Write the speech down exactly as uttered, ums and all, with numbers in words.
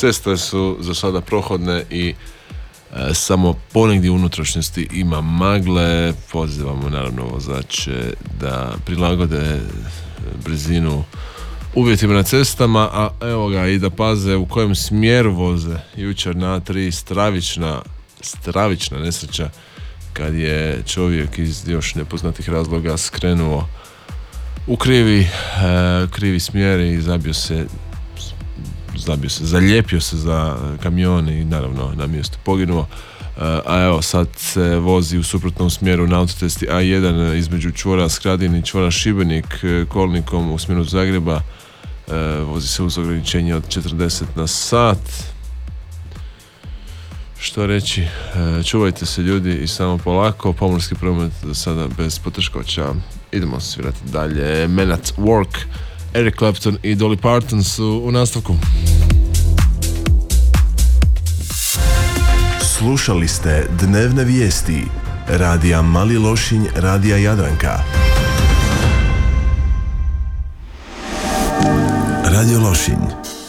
Ceste su za sada prohodne i e, samo ponegdje u unutrašnjosti ima magle. Pozivamo naravno vozače da prilagode brzinu uvjetima na cestama, a evo ga i da paze u kojem smjeru voze. Jučer na A tri stravična, stravična nesreća kad je čovjek iz još nepoznatih razloga skrenuo u krivi, e, krivi smjer i zabio se, zabio se, zalijepio se za kamion i naravno na mjestu poginuo. A evo sad se vozi u suprotnom smjeru na autocesti A jedan između čvora Skradin i čvora Šibenik kolnikom u smjeru Zagreba. Vozi se uz ograničenje od četrdeset na sat. Što reći, čuvajte se ljudi i samo polako. Pomorski promet do sada bez poteškoća. Idemo svirati dalje. Men at Work, Eric Clapton i Dolly Parton su u nastavku. Slušali ste dnevne vijesti radija Mali Lošinj, radija Jadranka. Radio Lošinj